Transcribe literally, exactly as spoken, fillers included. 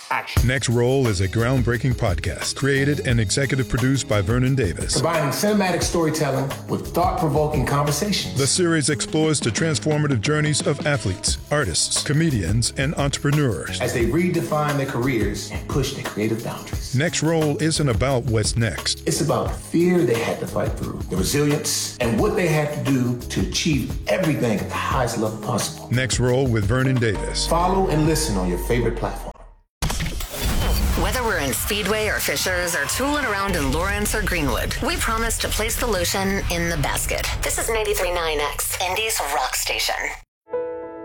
action. Next Roll is a groundbreaking podcast created and executive produced by Vernon Davis. Combining cinematic storytelling with thought-provoking conversations. The series explores the transformative journeys of athletes, artists, comedians, and entrepreneurs as they redefine their careers and push their creative boundaries. Next Roll isn't about what's next. It's about the fear they had to fight through, the resilience, and what they had to do to achieve everything at the highest level possible. Next Roll with Vernon Davis. Follow and listen on your favorite platform. Whether we're in Speedway or Fishers or tooling around in Lawrence or Greenwood, we promise to place the lotion in the basket. This is ninety-three point nine X, Indy's rock station.